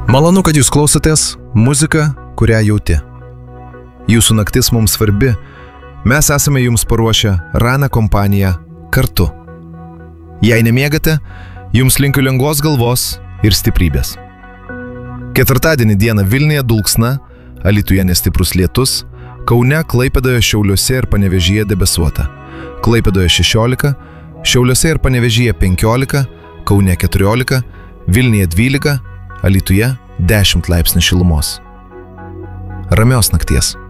Malonu, kad jūs klausotės muziką, kurią jauti. Jūsų naktis mums svarbi. Mes esame jums paruošę ramią kompaniją kartu. Jei nemiegate, jums linkiu lengvos galvos ir stiprybės. Ketvirtadienį dieną Vilniuje dulksna, Alytuje nestiprus lietus, Kaune, Klaipėdoje, Šiauliuose ir Panevėžyje debesuota. Klaipėdoje 16, Šiauliuose ir Panevėžyje 15, Kaune 14, Vilniuje 12, Alytuje 10 laipsnių šilumos. Ramios nakties.